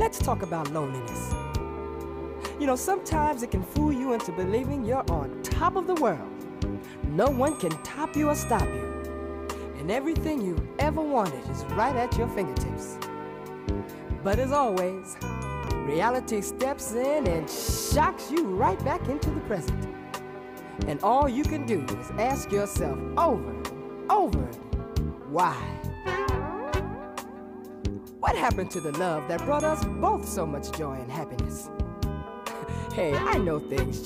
Let's talk about loneliness. You know, sometimes it can fool you into believing you're on top of the world. No one can top you or stop you. And everything you've ever wanted is right at your fingertips. But as always, reality steps in and shocks you right back into the present. And all you can do is ask yourself over and over, why? What happened to the love that brought us both so much joy and happiness? Hey, I know things